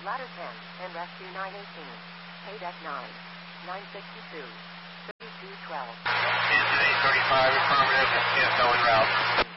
Ladder 10, and rescue 918. Paydeck 9, 962, 3212. Kansas 835, affirmative, TSO en route.